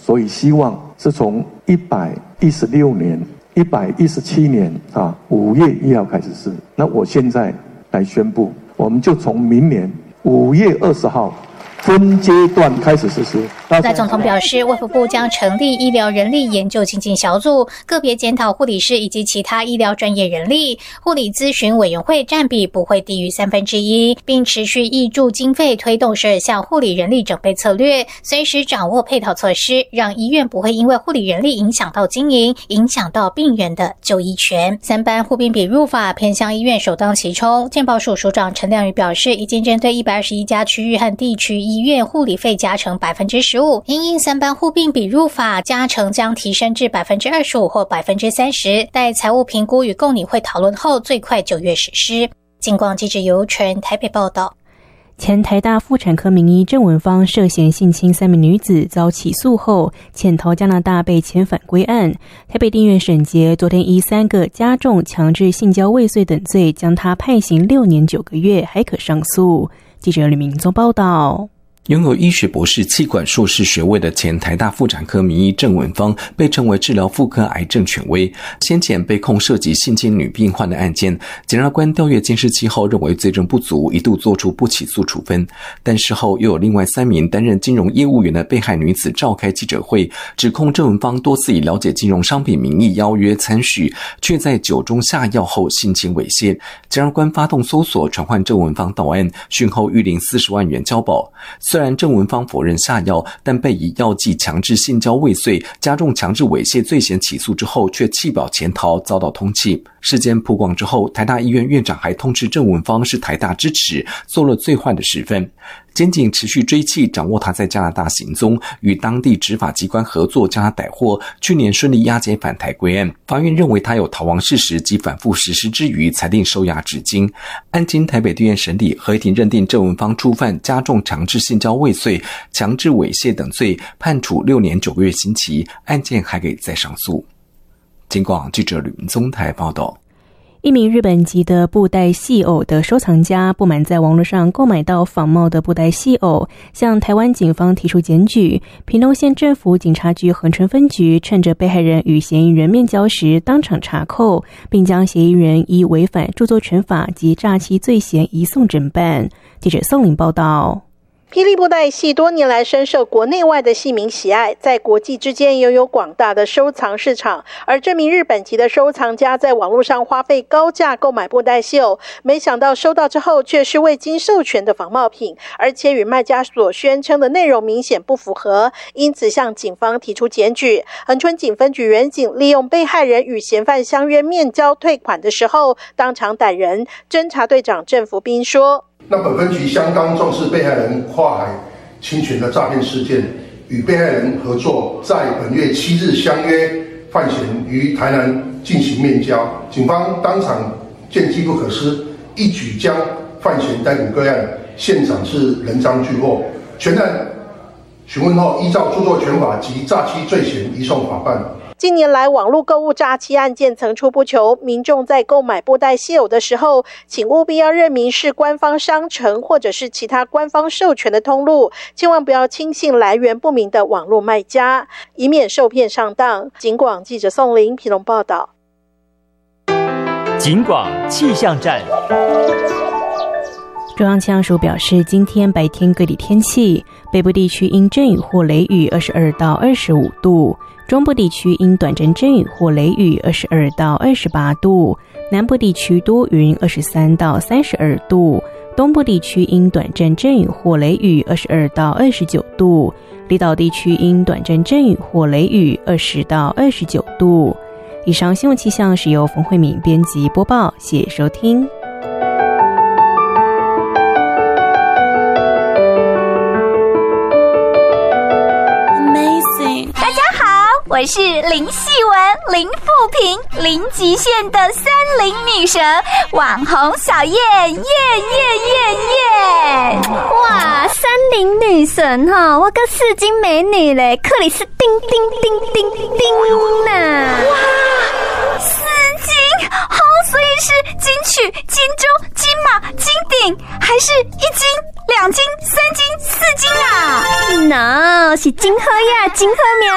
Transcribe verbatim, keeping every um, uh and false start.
所以希望是从一百一十六年、一百一十七年啊五月一号开始试。那我现在来宣布，我们就从明年五月二十号分阶段开始实施。 赖总统表示，卫福部将成立医疗人力研究精进小组，个别检讨护理师以及其他医疗专业人力，护理咨询委员会占比不会低于三分之一，并持续挹注经费推动十二项护理人力整备策略，随时掌握配套措施，让医院不会因为护理人力影响到经营，影响到病人的就医权。三班护病比入法偏向医院首当其冲，健保署署长陈亮宇表示，已经针对一百二十一家区域和地区医院护理费加成百分之十五，因应三班护病比入法，加成将提升至百分之二十五或百分之三十，待财务评估与共理会讨论后，最快九月实施。金广记者尤纯台北报道。 前台大妇产科名医郑文芳涉嫌性侵三名女子遭起诉后潜逃加拿大被遣返归案，台北地院审结昨天以三个加重强制性交未遂等罪将他判刑六年九个月，还可上诉。记者吕明宗报道。 拥有医学博士、气管硕士学位的前台大妇产科名医郑文芳被称为治疗妇科癌症权威。先前被控涉及性侵女病患的案件，检察官调阅监视器后认为罪证不足，一度作出不起诉处分。但事后又有另外三名担任金融业务员的被害女子召开记者会，指控郑文芳多次以了解金融商品名义邀约参许，却在酒中下药后性侵猥亵。检察官发动搜索，传唤郑文芳到案，讯后预领四十万元交保。虽然郑文芳否认下药，但被以药剂强制性交未遂、加重强制猥亵罪嫌起诉之后，却弃保潜逃，遭到通缉。事件曝光之后，台大医院院长还痛斥郑文芳是台大之耻，做了最坏的示范。检警持续追缉，掌握他在加拿大行踪，与当地执法机关合作将他逮获，去年顺利押解返台归案。法院认为他有逃亡事实及反复实施之余，裁定收押至今。案经台北地院审理，合议庭认定郑文芳触犯加重强制性交未遂、强制猥亵等罪，判处六年九个月刑期，案件还可以再上诉。金广记者吕明宗台报道。 一名日本籍的布袋戏偶的收藏家不满在网络上购买到仿冒的布袋戏偶，向台湾警方提出检举。屏东县政府警察局恒春分局趁着被害人与嫌疑人面交时当场查扣，并将嫌疑人以违反著作权法及诈欺罪嫌移送侦办。记者宋玲报道。 霹雳布袋戏多年来深受国内外的戏迷喜爱，在国际之间拥有广大的收藏市场。而这名日本籍的收藏家在网络上花费高价购买布袋戏偶，没想到收到之后却是未经授权的仿冒品，而且与卖家所宣称的内容明显不符合，因此向警方提出检举。恒春警分局员警利用被害人与嫌犯相约面交退款的时候，当场逮人。侦查队长郑福斌说， 那本分局相当重视被害人跨海侵权的诈骗事件，与被害人合作，在本月七日相约犯嫌于台南进行面交。警方当场见机不可失，一举将犯嫌逮捕归案，现场是人赃俱获。全案询问后，依照著作权法及诈欺罪嫌移送法办。 近年来，网络购物诈欺案件层出不穷，民众在购买布袋戏偶的时候，请务必要认明是官方商城或者是其他官方授权的通路，千万不要轻信来源不明的网络卖家，以免受骗上当。警广记者宋玲屏东报道。 警广气象站。 中央气象署表示，今天白天各地天气，北部地区因阵雨或雷雨二十二到二十五度，中部地区因短暂阵雨或雷雨二十二到二十八度，南部地区多云二十三到三十二度，东部地区因短暂阵雨或雷雨二十二到二十九度，离岛地区因短暂阵雨或雷雨二十到二十九度。以上新闻气象是由冯慧敏编辑播报，谢谢收听。 我是林细文、林富平、零极限的森林女神，网红小燕，耶耶耶耶！哇，森林女神哈，我个四金美女嘞，克里斯叮叮叮叮叮呐！哇，四金哦，所以是金曲、金钟、金马、金鼎，还是一金、两金、三金、四金啊？那、no, 是金喝呀，金喝苗。